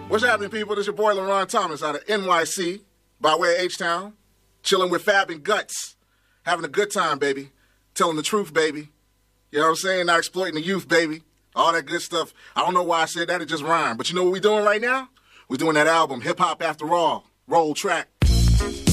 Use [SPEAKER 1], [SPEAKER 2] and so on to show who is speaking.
[SPEAKER 1] What's happening, people? This is your boy LaRon Thomas out of NYC, by way of H-Town, chilling with Fab and Guts, having a good time, baby, telling the truth, baby. You know what I'm saying? Not exploiting the youth, baby. All that good stuff. I don't know why I said that. It just rhymed. But you know what we're doing right now? We're doing that album, Hip Hop After All, Roll Track.